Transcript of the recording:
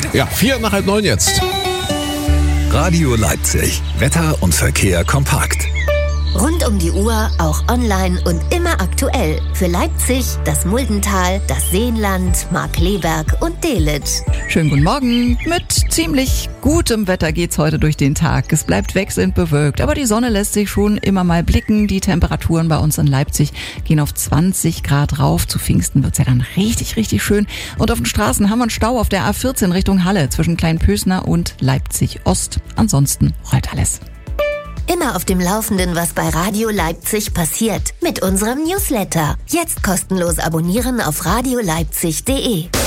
Ja, 8:04 jetzt. Radio Leipzig. Wetter und Verkehr kompakt. Rund um die Uhr, auch online und immer aktuell. Für Leipzig, das Muldental, das Seenland, Markkleeberg und Delitzsch. Schönen guten Morgen. Mit ziemlich gutem Wetter geht's heute durch den Tag. Es bleibt wechselnd bewölkt, aber die Sonne lässt sich schon immer mal blicken. Die Temperaturen bei uns in Leipzig gehen auf 20 Grad rauf. Zu Pfingsten wird's ja dann richtig, richtig schön. Und auf den Straßen haben wir einen Stau auf der A14 Richtung Halle zwischen Kleinpösner und Leipzig Ost. Ansonsten rollt alles. Immer auf dem Laufenden, was bei Radio Leipzig passiert. Mit unserem Newsletter. Jetzt kostenlos abonnieren auf radioleipzig.de.